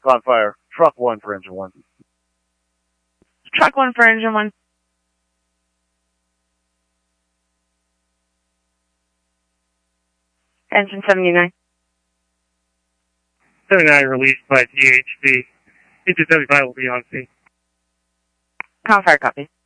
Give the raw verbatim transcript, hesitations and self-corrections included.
on fire. Truck one for engine one. Truck one for engine one. Engine seventy-nine. seventy-nine released by T H C. Engine seventy-five will be on scene. Comm fire copy.